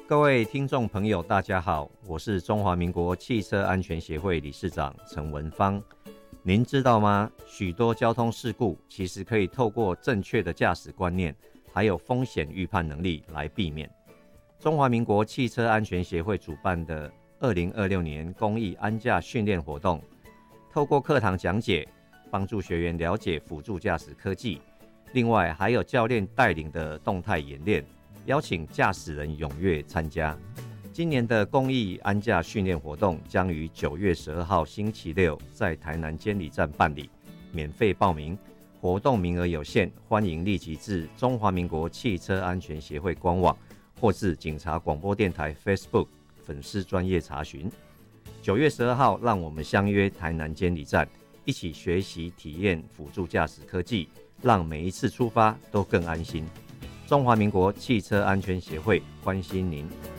各位听众朋友大家好，我是中华民国汽车安全协会理事长陈文芳。您知道吗？许多交通事故其实可以透过正确的驾驶观念还有风险预判能力来避免。中华民国汽车安全协会主办的2026年公益安驾训练活动，透过课堂讲解帮助学员了解辅助驾驶科技，另外还有教练带领的动态演练，邀请驾驶人踊跃参加。今年的公益安驾训练活动将于9月12号星期六在台南监理站办理，免费报名，活动名额有限，欢迎立即至中华民国汽车安全协会官网或至警察广播电台 Facebook 粉丝专页查询。9月12号，让我们相约台南监理站，一起学习体验辅助驾驶科技，让每一次出发都更安心。中华民国汽车安全协会关心您。